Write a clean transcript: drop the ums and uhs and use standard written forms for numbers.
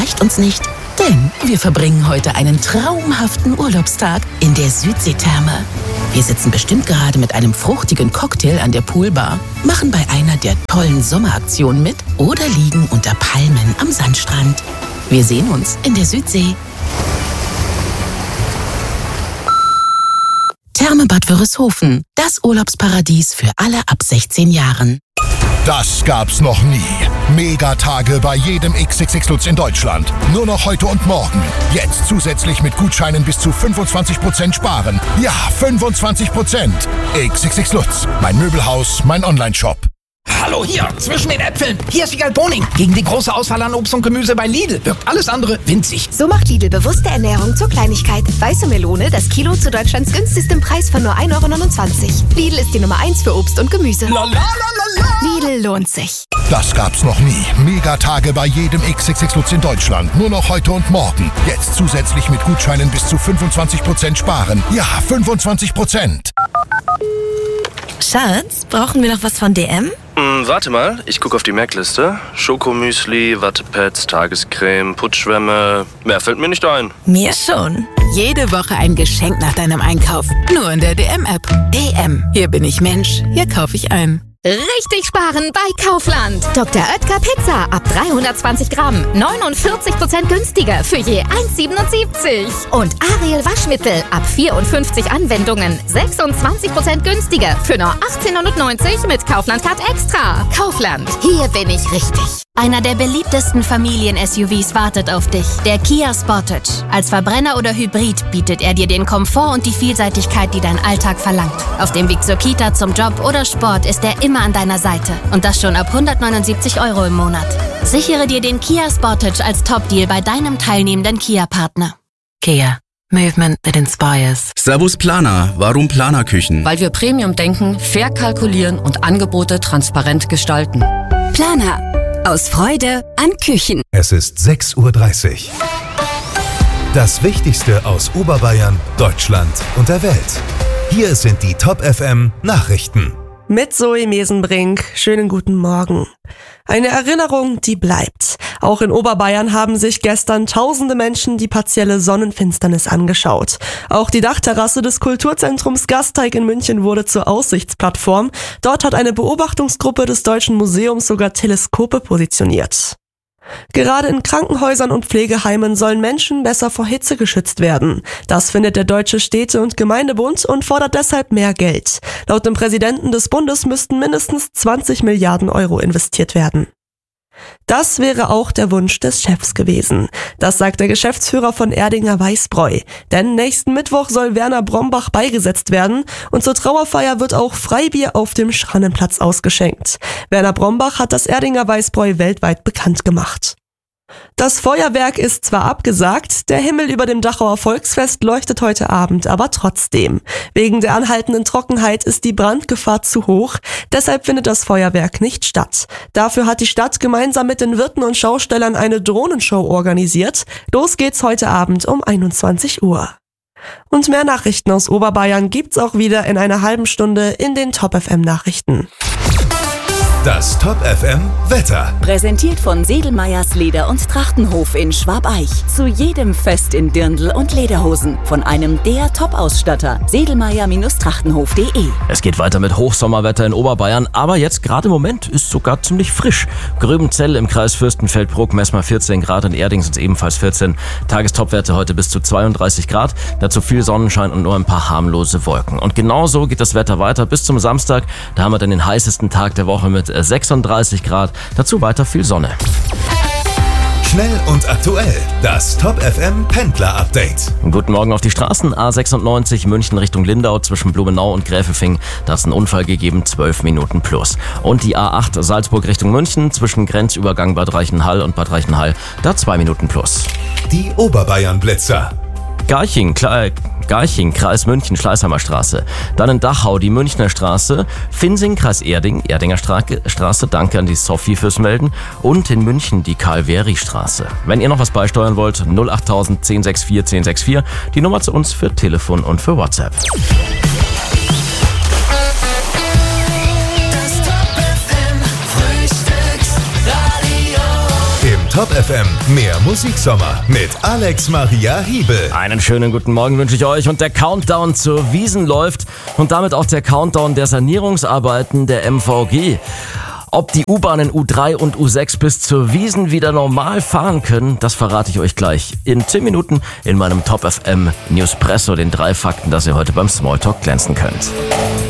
reicht uns nicht, denn wir verbringen heute einen traumhaften Urlaubstag in der Südseetherme. Wir sitzen bestimmt gerade mit einem fruchtigen Cocktail an der Poolbar, machen bei einer der tollen Sommeraktionen mit oder liegen unter Palmen am Sandstrand. Wir sehen uns in der Südsee. Therme Bad Wörishofen, das Urlaubsparadies für alle ab 16 Jahren. Das gab's noch nie. Megatage bei jedem XXX Lutz in Deutschland. Nur noch heute und morgen. Jetzt zusätzlich mit Gutscheinen bis zu 25% sparen. Ja, 25%. XXX Lutz. Mein Möbelhaus, mein Onlineshop. Hallo, hier, zwischen den Äpfeln. Hier ist Wiegald Boning. Gegen die große Auswahl an Obst und Gemüse bei Lidl wirkt alles andere winzig. So macht Lidl bewusste Ernährung zur Kleinigkeit. Weiße Melone, das Kilo zu Deutschlands günstigstem Preis von nur 1,29 €. Lidl ist die Nummer 1 für Obst und Gemüse. Lidl lohnt sich. Das gab's noch nie. Megatage bei jedem XXX Lutz in Deutschland. Nur noch heute und morgen. Jetzt zusätzlich mit Gutscheinen bis zu 25% sparen. Ja, 25%. Schatz, brauchen wir noch was von DM? Warte mal, ich gucke auf die Merkliste. Schokomüsli, Wattepads, Tagescreme, Putzschwämme. Mehr fällt mir nicht ein. Mir schon. Jede Woche ein Geschenk nach deinem Einkauf. Nur in der DM-App. DM. Hier bin ich Mensch. Hier kaufe ich ein. Richtig sparen bei Kaufland. Dr. Oetker Pizza ab 320 Gramm. 49% günstiger für je 1,77. Und Ariel Waschmittel ab 54 Anwendungen. 26% günstiger für nur 18,90 € mit Kaufland Card Extra. Kaufland. Hier bin ich richtig. Einer der beliebtesten Familien-SUVs wartet auf dich. Der Kia Sportage. Als Verbrenner oder Hybrid bietet er dir den Komfort und die Vielseitigkeit, die dein Alltag verlangt. Auf dem Weg zur Kita, zum Job oder Sport ist er immer an deiner Seite. Und das schon ab 179 € im Monat. Sichere dir den Kia Sportage als Top-Deal bei deinem teilnehmenden Kia-Partner. Kia. Movement that inspires. Servus Planer. Warum Planerküchen? Weil wir Premium denken, fair kalkulieren und Angebote transparent gestalten. Planer. Aus Freude an Küchen. Es ist 6:30 Uhr. Das Wichtigste aus Oberbayern, Deutschland und der Welt. Hier sind die Top FM Nachrichten. Mit Zoe Mesenbrink. Schönen guten Morgen. Eine Erinnerung, die bleibt. Auch in Oberbayern haben sich gestern tausende Menschen die partielle Sonnenfinsternis angeschaut. Auch die Dachterrasse des Kulturzentrums Gasteig in München wurde zur Aussichtsplattform. Dort hat eine Beobachtungsgruppe des Deutschen Museums sogar Teleskope positioniert. Gerade in Krankenhäusern und Pflegeheimen sollen Menschen besser vor Hitze geschützt werden. Das findet der Deutsche Städte- und Gemeindebund und fordert deshalb mehr Geld. Laut dem Präsidenten des Bundes müssten mindestens 20 Milliarden € investiert werden. Das wäre auch der Wunsch des Chefs gewesen. Das sagt der Geschäftsführer von Erdinger Weißbräu. Denn nächsten Mittwoch soll Werner Brombach beigesetzt werden und zur Trauerfeier wird auch Freibier auf dem Schrannenplatz ausgeschenkt. Werner Brombach hat das Erdinger Weißbräu weltweit bekannt gemacht. Das Feuerwerk ist zwar abgesagt, der Himmel über dem Dachauer Volksfest leuchtet heute Abend aber trotzdem. Wegen der anhaltenden Trockenheit ist die Brandgefahr zu hoch, deshalb findet das Feuerwerk nicht statt. Dafür hat die Stadt gemeinsam mit den Wirten und Schaustellern eine Drohnenshow organisiert. Los geht's heute Abend um 21 Uhr. Und mehr Nachrichten aus Oberbayern gibt's auch wieder in einer halben Stunde in den Top FM Nachrichten. Das Top FM Wetter. Präsentiert von Sedelmeyers Leder- und Trachtenhof in Schwabeich. Zu jedem Fest in Dirndl und Lederhosen. Von einem der Top-Ausstatter. Sedelmeyer-Trachtenhof.de. Es geht weiter mit Hochsommerwetter in Oberbayern, aber jetzt gerade im Moment ist sogar ziemlich frisch. Gröbenzell im Kreis Fürstenfeldbruck, Messmer 14 Grad, in Erding sind es ebenfalls 14. Tagestopwerte heute bis zu 32 Grad. Dazu viel Sonnenschein und nur ein paar harmlose Wolken. Und genauso geht das Wetter weiter bis zum Samstag. Da haben wir dann den heißesten Tag der Woche mit 36 Grad, dazu weiter viel Sonne. Schnell und aktuell, das Top FM Pendler Update. Guten Morgen auf die Straßen. A96 München Richtung Lindau zwischen Blumenau und Gräfelfing. Da ist ein Unfall gegeben, 12 Minuten plus. Und die A8 Salzburg Richtung München zwischen Grenzübergang Bad Reichenhall und Bad Reichenhall. Da 2 Minuten plus. Die Oberbayern Blitzer. Garching, Kreis München, Schleißheimer Straße. Dann in Dachau die Münchner Straße. Finsing, Kreis Erding, Erdinger Straße. Danke an die Sophie fürs Melden. Und in München die Karl-Veri-Straße. Wenn ihr noch was beisteuern wollt, 08000 1064 1064. Die Nummer zu uns für Telefon und für WhatsApp. Top FM, mehr Musiksommer mit Alex Maria Hiebel. Einen schönen guten Morgen wünsche ich euch und der Countdown zur Wiesn läuft und damit auch der Countdown der Sanierungsarbeiten der MVG. Ob die U-Bahnen U3 und U6 bis zur Wiesn wieder normal fahren können, das verrate ich euch gleich in 10 Minuten in meinem Top FM Newspresso, den 3 Fakten, dass ihr heute beim Smalltalk glänzen könnt.